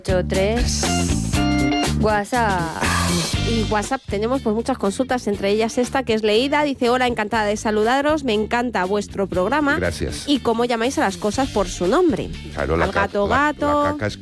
83 WhatsApp. Y WhatsApp tenemos pues muchas consultas, entre ellas esta que es leída. Dice: hola, encantada de saludaros, me encanta vuestro programa. Gracias. Y cómo llamáis a las cosas por su nombre. Claro, al gato. La caca es